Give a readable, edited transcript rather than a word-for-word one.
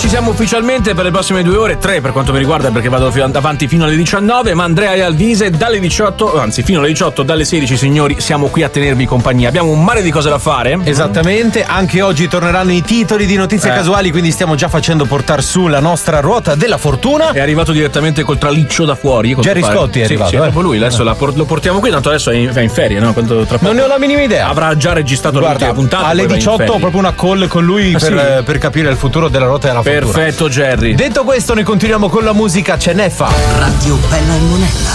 ci siamo ufficialmente per le prossime 2 ore, 3 per quanto mi riguarda, perché vado avanti fino alle 19, ma Andrea e Alvise dalle 18, anzi fino alle 18, dalle 16, signori, siamo qui a tenervi compagnia. Abbiamo un mare di cose da fare. Esattamente, anche oggi torneranno i titoli di notizie casuali, quindi stiamo già facendo portare su la nostra ruota della fortuna. È arrivato direttamente col traliccio da fuori. Gerry Scotti è arrivato. Sì, è proprio lui, adesso lo portiamo qui, tanto adesso è in ferie, no? Tra poco. Non ne ho la minima idea. Avrà già registrato l'ultima puntata. Alle 18 ho proprio una call con lui per capire il futuro della ruota della fortuna. Perfetto, Gerry. Detto questo, noi continuiamo con la musica, c'è Neffa. Radio Bella e Monella.